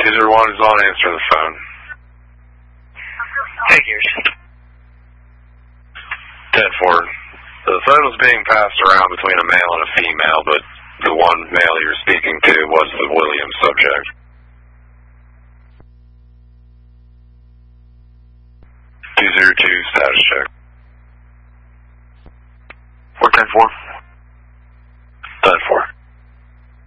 201 is on, answer the phone. Figures. 10-4. The phone was being passed around between a male and a female, but the one male you were speaking to was the Williams subject. 202, status check. 410-4. 10-4.